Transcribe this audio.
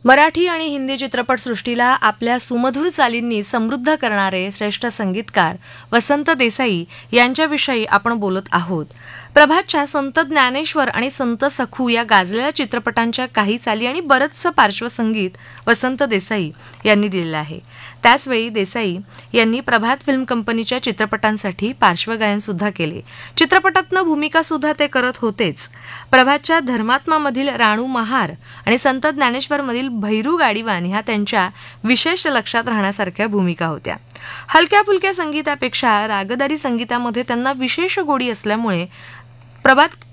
मराठी आणि हिंदी चित्रपटसृष्टीला आपल्या सुमधुर चालींनी समृद्ध करणारे श्रेष्ठ संगीतकार वसंत देसाई यांच्याविषयी आपण बोलत आहोत. प्रभातच्या संत ज्ञानेश्वर आणि संत सखू या गाजलेल्या चित्रपटांच्या काही चाली आणि बरंचसं पार्श्वसंगीत वसंत देसाई यांनी दिलेलं आहे. त्याचवेळी देसाई यांनी प्रभात फिल्म कंपनीच्या चित्रपटांसाठी पार्श्वगायन सुद्धा केले. चित्रपटातनं भूमिका सुद्धा ते करत होतेच. प्रभातच्या धर्मात्मामधील राणू महार आणि संत ज्ञानेश्वरमधील भैरू गाडीवान ह्या त्यांच्या विशेष लक्षात राहण्यासारख्या भूमिका होत्या. हलक्या फुलक्या संगीतापेक्षा रागदारी संगीतामध्ये त्यांना विशेष गोडी असल्यामुळे प्रभात